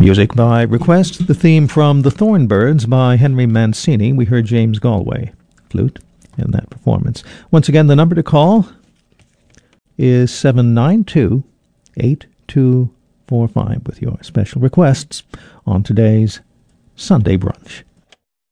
Music by request, the theme from The Thornbirds by Henry Mancini. We heard James Galway, flute, in that performance. Once again, the number to call is 792-8245 with your special requests on today's Sunday Brunch.